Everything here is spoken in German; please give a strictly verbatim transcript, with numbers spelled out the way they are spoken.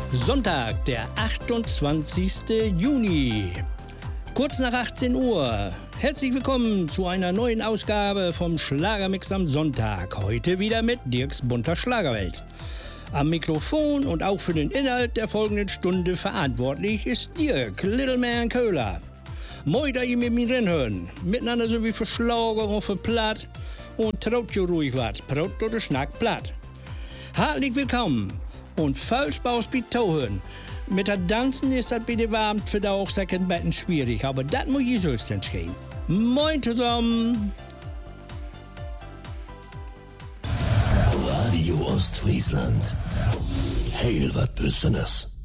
Sonntag, der achtundzwanzigste Juni. Kurz nach achtzehn Uhr. Herzlich willkommen zu einer neuen Ausgabe vom Schlagermix am Sonntag. Heute wieder mit Dirks bunter Schlagerwelt. Am Mikrofon und auch für den Inhalt der folgenden Stunde verantwortlich ist Dirk, Little Man Köhler. Moi, da ihr mit mir reinhören. Miteinander so wie für Schlager und für Platt. Und traut ihr ruhig wat. Brot oder Schnack platt. Herzlich willkommen. Und viel Spaß bei Tauchen. Mit der Tanzen ist das bitte warm für die auch Second Betten schwierig, aber das muss ich sonst gehen. Moin zusammen! Radio Ostfriesland. Heil wat Besonderes.